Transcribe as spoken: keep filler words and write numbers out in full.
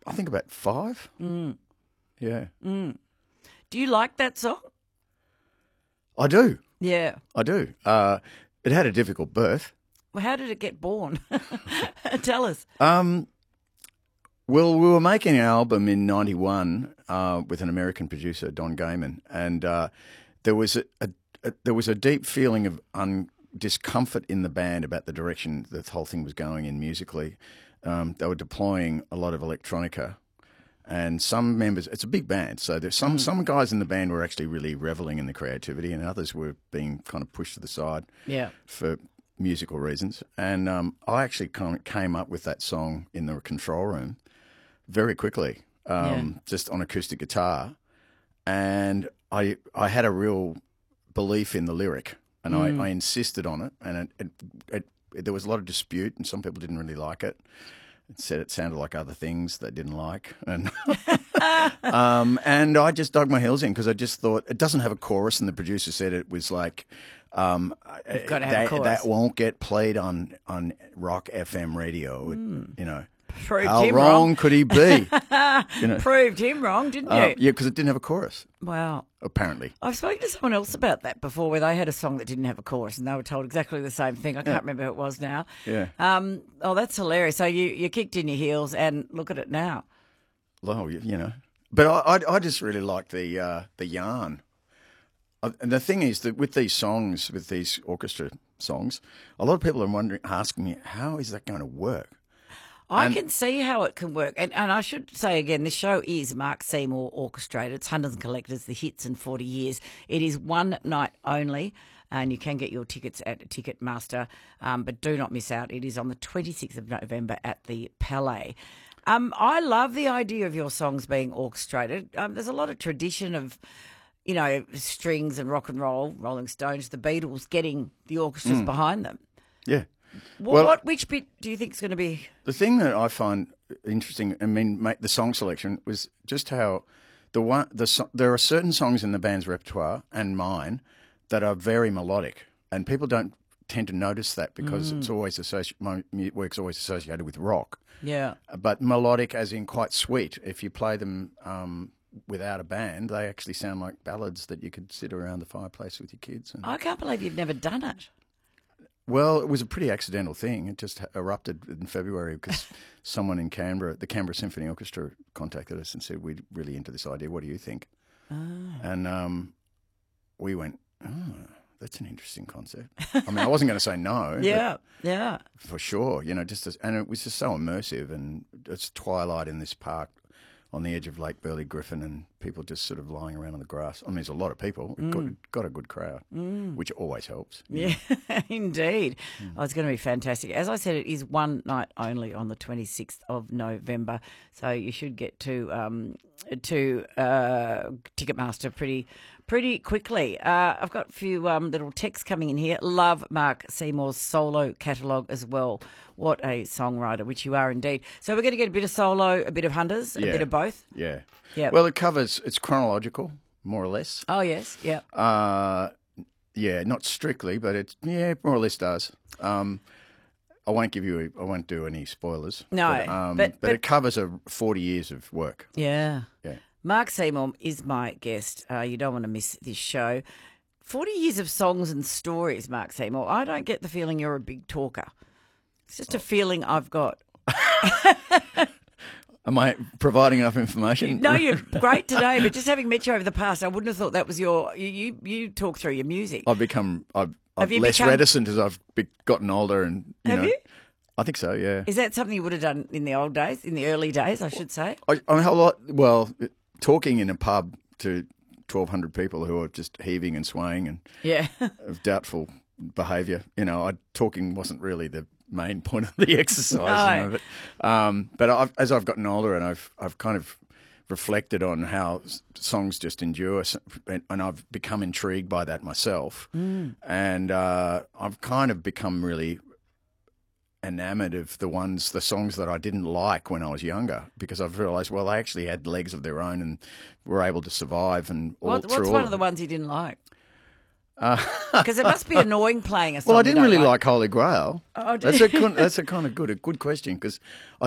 I think about five. Mm. Yeah. Mm. Do you like that song? I do. Yeah. I do. Uh, it had a difficult birth. Well, how did it get born? Tell us. Um, well, we were making an album in ninety-one uh, with an American producer, Don Gaiman, and uh, there was a, a, a there was a deep feeling of un, discomfort in the band about the direction the whole thing was going in musically. Um, they were deploying a lot of electronica, and some members. It's a big band, so there's some Mm. some guys in the band were actually really reveling in the creativity, and others were being kind of pushed to the side. Yeah. For musical reasons. And um, I actually kind of came up with that song in the control room very quickly, um, Yeah. just on acoustic guitar. And I I had a real belief in the lyric, and Mm. I, I insisted on it. And it, it, it, it, there was a lot of dispute, and some people didn't really like it. It said it sounded like other things they didn't like. And um, and I just dug my heels in because I just thought it doesn't have a chorus, and the producer said it was like, um, You've got to have that, a chorus. that won't get played on, on rock F M radio. It, you know, Proved how him wrong, wrong. could he be? you know, Proved him wrong, didn't you? uh, yeah, because it didn't have a chorus, Wow. apparently. I've spoken to someone else about that before where they had a song that didn't have a chorus and they were told exactly the same thing. I can't remember who it was now. Yeah. Um, oh, that's hilarious. So you, you kicked in your heels and look at it now. Well, you, you know, but I, I, I just really like the uh, the yarn. Uh, and the thing is that with these songs, with these orchestra songs, a lot of people are wondering, asking me, how is that going to work? I And- can see how it can work. And, and I should say again, this show is Mark Seymour orchestrated. It's Hunters and Collectors, the hits in forty years. It is one night only, and you can get your tickets at Ticketmaster, um, but do not miss out. It is on the twenty-sixth of November at the Palais. Um, I love the idea of your songs being orchestrated. Um, there's a lot of tradition of, you know, strings and rock and roll, Rolling Stones, the Beatles, getting the orchestras behind them. Yeah. What, Well- what which bit do you think is going to be? The thing that I find interesting, I mean, make the song selection was just how the one the so- there are certain songs in the band's repertoire and mine that are very melodic, and people don't tend to notice that because it's always associ- my mu- work's always associated with rock, Yeah. but melodic as in quite sweet. If you play them um, without a band, they actually sound like ballads that you could sit around the fireplace with your kids. And, I can't believe you've never done it. well, it was a pretty accidental thing. It just erupted in February because someone in Canberra, the Canberra Symphony Orchestra, contacted us and said, we're really into this idea. What do you think? And um, we went, oh, that's an interesting concept. I mean, I wasn't going to say no. but Yeah, yeah. for sure. You know, just as, and it was just so immersive, and it's twilight in this park on the edge of Lake Burley Griffin, and people just sort of lying around on the grass. I mean, there's a lot of people. We've got, got a good crowd, which always helps. Yeah, indeed. Oh, it's going to be fantastic. As I said, it is one night only on the twenty-sixth of November, so you should get to um, to uh, Ticketmaster pretty pretty quickly. Uh, I've got a few um, little texts coming in here. Love Mark Seymour's solo catalogue as well. What a songwriter, which you are indeed. So we're going to get a bit of solo, a bit of Hunters, a Yeah. bit of both. Yeah. Yeah. Well, it covers, it's chronological, more or less. Oh, yes, yeah. Uh, yeah, not strictly, but it, yeah, more or less does. Um, I won't give you, a, I won't do any spoilers. No, but, um, but- but, but- it covers a forty years of work. Yeah. Yeah. Mark Seymour is my guest. Uh, you don't want to miss this show. forty years of songs and stories, Mark Seymour. I don't get the feeling you're a big talker. It's just a feeling I've got. Am I providing enough information? No, you're great today, but just having met you over the past, I wouldn't have thought that was your. You you, you talk through your music. I've become, I've, Have I've you less become- reticent as I've be, gotten older, and you Have know, you? I think so. Yeah. Is that something you would have done in the old days, in the early days, I should say? I, I mean, a lot. Well, talking in a pub to twelve hundred people who are just heaving and swaying and Yeah. of doubtful behaviour. You know, I, talking wasn't really the main point of the exercise. No. You know, but um, but I've, as I've gotten older, and I've I've kind of reflected on how s- songs just endure, s- and, and I've become intrigued by that myself, Mm. and uh, I've kind of become really enamored of the ones, the songs that I didn't like when I was younger, because I've realised, well, they actually had legs of their own and were able to survive. And all, What, through what's all one of of the it. ones you didn't like? Because it must be annoying playing a song. Well, I you didn't don't really like. like Holy Grail. Oh, that's a con- that's a kind of good a good question, because I